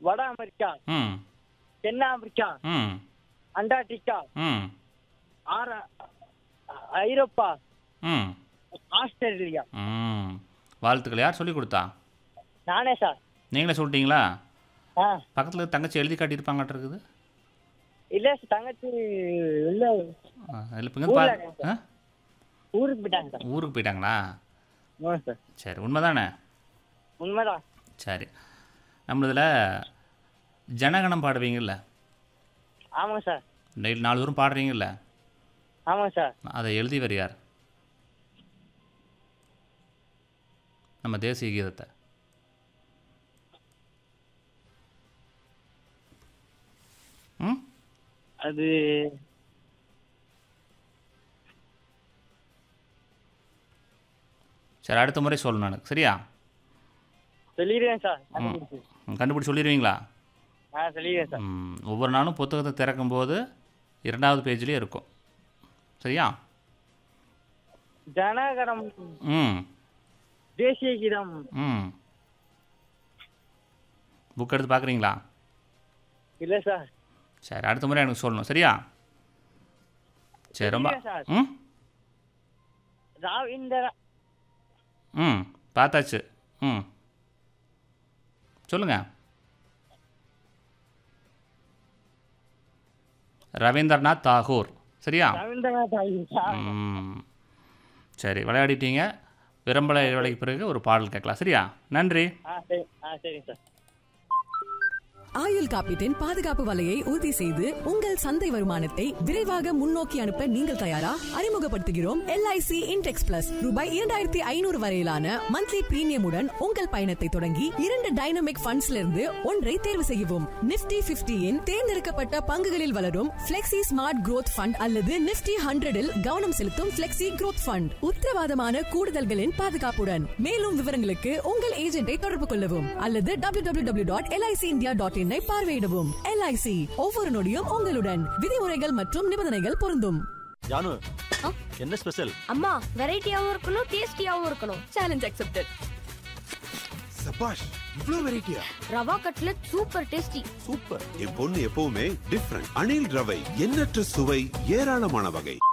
வட அமெரிக்கா, ம் தென்னாப்பிரிக்கா, ம் அண்டார்டிகா, ம் ஐரோப்பா, ம் ஆஸ்திரேலியா. ம் வாழ்த்துக்கள். யார் சொல்லி கொடுத்தா? நானே சார். நீங்களே சொல்லிட்டீங்களா? ஆ பக்கத்தில் தங்கச்சி எழுதி காட்டியிருப்பாங்கட்டு இருக்குது. இல்ல சார், தங்கச்சி இல்ல எழுப்புங்க. ஆ ஊருக்கு போயிட்டாங்க சார். ஊருக்கு போயிட்டாங்களா? சார் சரி, உண்மைதானே? உண்மைதான். சரி, நம்மளதில் ஜனகணம் பாடுவீங்கள்ல, ஆமாங்க சார். டெய்லி 4 தூரம் பாடுறீங்கல்ல, ஆமாங்க சார். அதை எழுதியவர் யார்? நம்ம தேசிய கீதத்தை. ம் அது சரி, அடுத்த முறை சொல்லணும் எனக்கு, சரியா? சொல்லிடுவேன் சார். கண்டுபிடிச்சி சொல்லிடுவீங்களா? சொல்லிடுவேன் சார். ஒவ்வொரு நாளும் புத்தகத்தை திறக்கும்போது 2வது பேஜ்லேயே இருக்கும், சரியா? ஜனகணம், ம் தேசிய கீதம். ம் புக் எடுத்து பார்க்குறீங்களா? இல்ல சார். சரி, அடுத்த முறை எனக்கு சொல்லணும், சரியா? சரி, ரொம்ப சார். ம் ம் பார்த்தாச்சு. ம் சொல்லுங்கள். ரவீந்திரநாத் தாகூர், சரியா? ரவீந்திரநாத் தாகூர். ம் சரி, விளையாடிட்டீங்க. விளம்பர இடைவேளைக்கு பிறகு ஒரு பாடல் கேட்கலாம், சரியா? நன்றி. சரிங்க சார். ஆயுள் காப்பீட்டின் பாதுகாப்பு வலையை உறுதி செய்து உங்கள் சந்தை வருமானத்தை விரைவாக முன்னோக்கி அனுப்ப நீங்கள் தயாரா? அறிமுகப்படுத்துகிறோம் LIC Intex Plus. ரூபாய் 2500 வரையிலான மந்த்லி பிரீமியமுடன் உங்கள் பயணத்தை தொடங்கி 2 டைனமிக் ஃபண்ட்ஸ்ல இருந்து ஒன்றை தேர்வு செய்யவும். Nifty 50 இன் தேர்ந்தெடுக்கப்பட்ட பங்குகளில் வளரும் Flexi Smart Growth Fund அல்லது Nifty 100 இல் கவனம் செலுத்தும் Flexi Growth Fund. உத்தரவாதமான கூடுதல்களின் பாதுகாப்புடன். மேலும் விவரங்களுக்கு உங்கள் ஏஜென்ட்டை தொடர்பு கொள்ளவும் அல்லது www.licindia.in பார்வையிடவும். LIC, ஒவ்வொரு நொடியும் உங்களுடன். விதிமுறைகள் மற்றும் நிபந்தனைகள் பொருந்தும். ஜானு, என்ன ஸ்பெஷல்? அம்மா, வெரைட்டியாவும் இருக்கணும், டேஸ்டியாவும் இருக்கணும். Challenge accepted. சபாஷ், இவ்ளோ வெரைட்டியா? Rava cutlet super tasty. Super. என் பொண்ணு எப்பவுமே டிஃபரண்ட். அணில் ரவை, எண்ணற்ற சுவை, ஏராளமான வகை.